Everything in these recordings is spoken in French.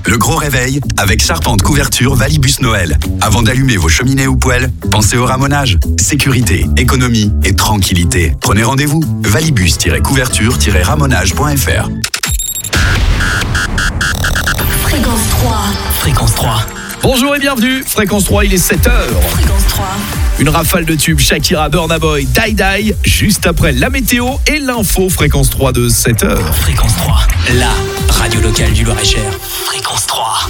Le gros réveil avec Charpente Couverture Valibus Noël. Avant d'allumer vos cheminées ou poêles, pensez au ramonage. Sécurité, économie et tranquillité. Prenez rendez-vous. Valibus-couverture-ramonage.fr. Fréquence 3. Fréquence 3. Bonjour et bienvenue, Fréquence 3, il est 7h. Fréquence 3. Une rafale de tubes, Shakira, Burna Boy, Die Die, juste après la météo et l'info Fréquence 3 de 7h. Fréquence 3, la radio locale du Loir-et-Cher. Fréquence 3.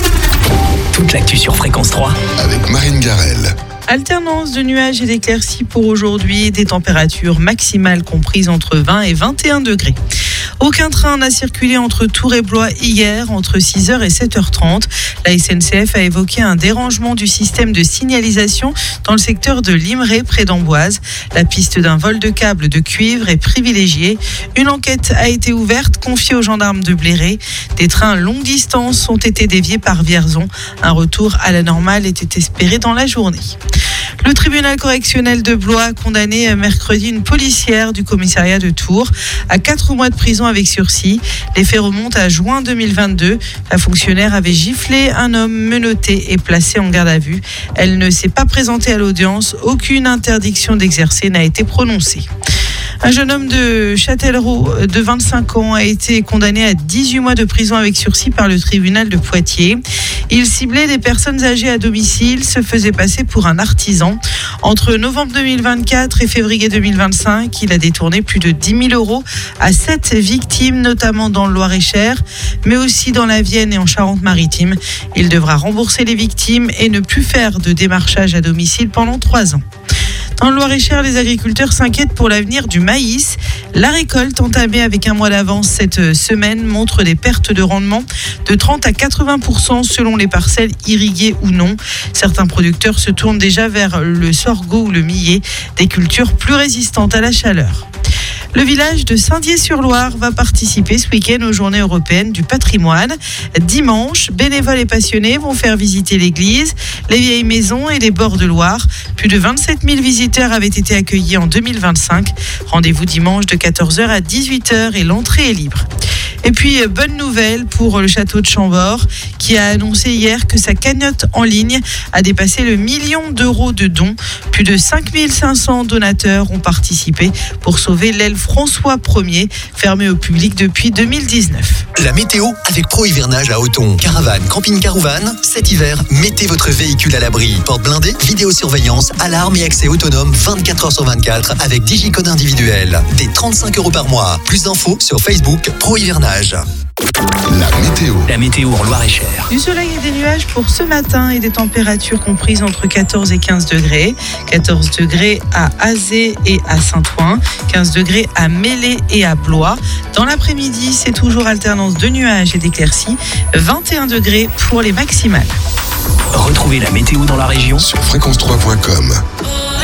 Toute l'actu sur Fréquence 3. Avec Marine Garel. Alternance de nuages et d'éclaircies pour aujourd'hui, des températures maximales comprises entre 20 et 21 degrés. Aucun train n'a circulé entre Tours et Blois hier, entre 6h et 7h30. La SNCF a évoqué un dérangement du système de signalisation dans le secteur de Limeray, près d'Amboise. La piste d'un vol de câbles de cuivre est privilégiée. Une enquête a été ouverte, confiée aux gendarmes de Bléré. Des trains longue distance ont été déviés par Vierzon. Un retour à la normale était espéré dans la journée. Le tribunal correctionnel de Blois a condamné mercredi une policière du commissariat de Tours à 4 mois de prison avec sursis. Les faits remontent à juin 2022. La fonctionnaire avait giflé un homme menotté et placé en garde à vue. Elle ne s'est pas présentée à l'audience. Aucune interdiction d'exercer n'a été prononcée. Un jeune homme de Châtellerault de 25 ans a été condamné à 18 mois de prison avec sursis par le tribunal de Poitiers. Il ciblait des personnes âgées à domicile, se faisait passer pour un artisan. Entre novembre 2024 et février 2025, il a détourné plus de 10 000 euros à 7 victimes, notamment dans le Loir-et-Cher, mais aussi dans la Vienne et en Charente-Maritime. Il devra rembourser les victimes et ne plus faire de démarchage à domicile pendant 3 ans. Dans le Loir-et-Cher, les agriculteurs s'inquiètent pour l'avenir du maïs. La récolte, entamée avec un mois d'avance cette semaine, montre des pertes de rendement de 30 à 80% selon les parcelles irriguées ou non. Certains producteurs se tournent déjà vers le sorgho ou le millet, des cultures plus résistantes à la chaleur. Le village de Saint-Dié-sur-Loire va participer ce week-end aux Journées européennes du patrimoine. Dimanche, bénévoles et passionnés vont faire visiter l'église, les vieilles maisons et les bords de Loire. Plus de 27 000 visiteurs avaient été accueillis en 2025. Rendez-vous dimanche de 14h à 18h et l'entrée est libre. Et puis, bonne nouvelle pour le château de Chambord qui a annoncé hier que sa cagnotte en ligne a dépassé le 1 million d'euros de dons. Plus de 5 500 donateurs ont participé pour sauver l'aile François Ier, fermée au public depuis 2019. La météo avec Pro Hivernage à Othon. Caravane, camping-car ou van, cet hiver, mettez votre véhicule à l'abri. Porte blindée, vidéosurveillance, alarme et accès autonome 24 h sur 24 avec digicode individuel. Des 35 € par mois. Plus d'infos sur Facebook Pro Hivernage. La météo. La météo en Loir-et-Cher. Du soleil et des nuages pour ce matin et des températures comprises entre 14 et 15 degrés. 14 degrés à Azé et à Saint-Ouen. 15 degrés à Mélé et à Blois. Dans l'après-midi, c'est toujours alternance de nuages et d'éclaircies. 21 degrés pour les maximales. Retrouvez la météo dans la région Sur fréquence3.com.